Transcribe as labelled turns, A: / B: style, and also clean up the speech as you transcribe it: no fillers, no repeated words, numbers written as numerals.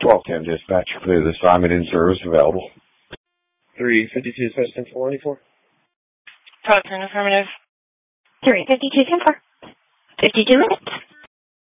A: 1210 dispatch, clear the assignment in service available.
B: 352 Cessna 484.
C: 1210 affirmative.
D: 352 10 4. 52 minutes.